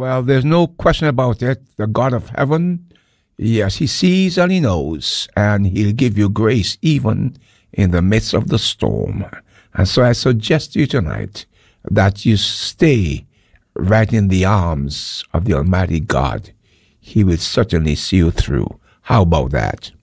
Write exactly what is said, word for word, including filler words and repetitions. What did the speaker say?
Well, there's no question about it. The God of heaven, yes, he sees and he knows, and he'll give you grace even in the midst of the storm. And so I suggest to you tonight that you stay right in the arms of the Almighty God. He will certainly see you through. How about that?